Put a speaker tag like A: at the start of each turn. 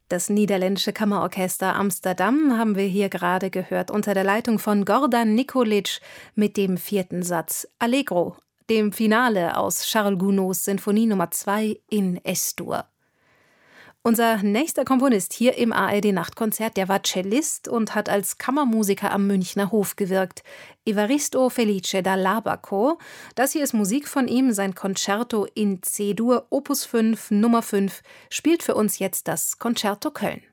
A: Das niederländische Kammerorchester Amsterdam haben wir hier gerade gehört, unter der Leitung von Gordan Nikolic mit dem 4. Satz Allegro, dem Finale aus Charles Gounods Sinfonie Nummer 2 in Es-Dur. Unser nächster Komponist hier im ARD-Nachtkonzert, der war Cellist und hat als Kammermusiker am Münchner Hof gewirkt. Evaristo Felice da Labaco. Das hier ist Musik von ihm, sein Concerto in C-Dur, Opus 5, Nummer 5, spielt für uns jetzt das Concerto Köln.